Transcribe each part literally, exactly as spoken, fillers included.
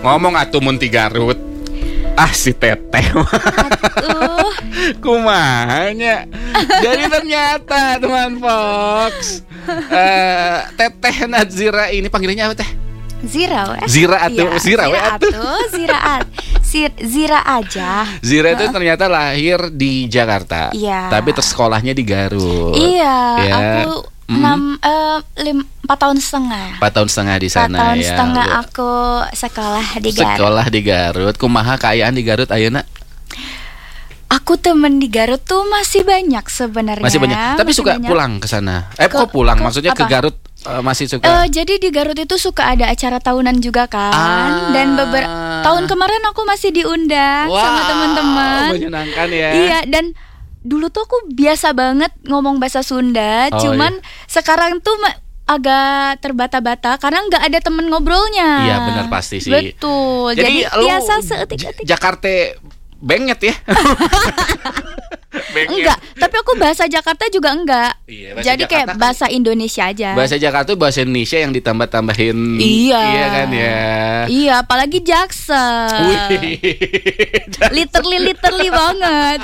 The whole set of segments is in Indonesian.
Ngomong atuh mun ti Garut. Ah si Teteh. Aduh. Kumahanya. Jadi ternyata teman Fox, uh, Teteh Nazira ini panggilannya apa teh? Zira we. Zira atuh, Iya, Zira we atuh. Zira at- Zir- Zira aja. Zira itu ternyata lahir di Jakarta. Iya. Tapi tersekolahnya di Garut. Iya, Ya. aku enam eh, lim, empat tahun setengah. Empat tahun setengah di sana Empat tahun ya. setengah Lu- aku sekolah di Garut. Sekolah di Garut. Kumaha kaayaan di Garut ayeuna? Aku temen di Garut tuh masih banyak sebenarnya. Masih banyak. Tapi Masih suka banyak. pulang ke sana. Eh Ke- kok pulang? ke- Maksudnya ke apa? Garut uh, masih suka. Eh, jadi di Garut itu suka ada acara tahunan juga kan. Ah. Dan beberapa tahun kemarin aku masih diundang sama teman-teman. Menyenangkan ya. Iya, dan dulu tuh aku biasa banget ngomong bahasa Sunda, Oh, cuman sekarang tuh ma- agak terbata-bata karena nggak ada temen ngobrolnya. Iya benar pasti sih. Betul. Jadi, Jadi, lu biasa J- seetik-etik. Jakarta benget ya. Benget. Enggak, tapi aku bahasa Jakarta juga enggak. Iya, bahasa Jadi kayak Jakarta kan- bahasa Indonesia aja. Bahasa Jakarta tuh bahasa Indonesia yang ditambah-tambahin. Iya. Iya kan ya. Iya, apalagi Jaksel. Wih. Literally literally banget.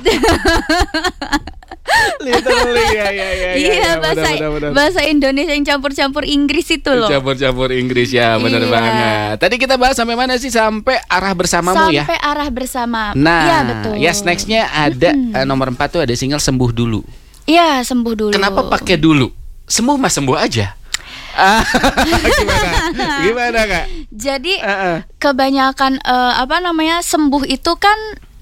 Literally ya ya ya. Iya, bahasa bahasa Indonesia yang campur-campur Inggris itu loh. Campur-campur Inggris ya, benar Iya. banget. Tadi kita bahas sampai mana sih? Sampai arah bersamamu ya. Sampai arah bersama. Nah, Iya, betul. yes nextnya ada eh, nomor empat tuh ada single Sembuh Dulu. Iya, sembuh dulu. Kenapa pakai dulu? Sembuh mah sembuh aja. Ah, gimana? Gimana Kak? Jadi Uh-uh. kebanyakan eh, apa namanya sembuh itu kan